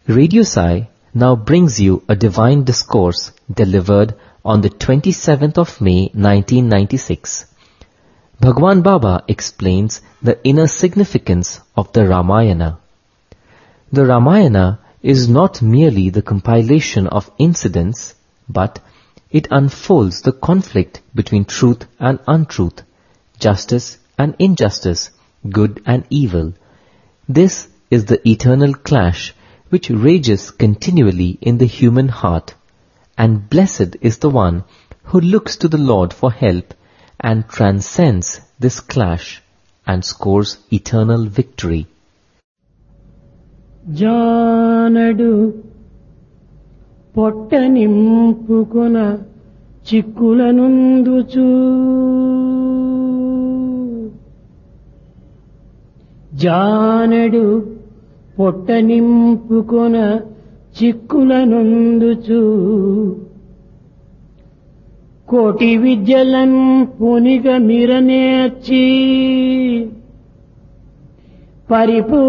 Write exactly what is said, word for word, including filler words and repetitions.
Radio Sai now brings you a divine discourse delivered on the twenty-seventh of May nineteen ninety-six. Bhagwan Baba explains the inner significance of the Ramayana. The Ramayana is not merely the compilation of incidents, but it unfolds the conflict between truth and untruth, justice and injustice, good and evil. This is the eternal clash which rages continually in the human heart, and blessed is the one who looks to the Lord for help and transcends this clash and scores eternal victory. జానడు పొట్ట నింపుకొన చిక్కులనుందుచు జానడు పొట్ట నింపుకొన చిక్కులనుందుచు కోటి విద్యలన్ పునిగ మిరనేర్చి పరిపూ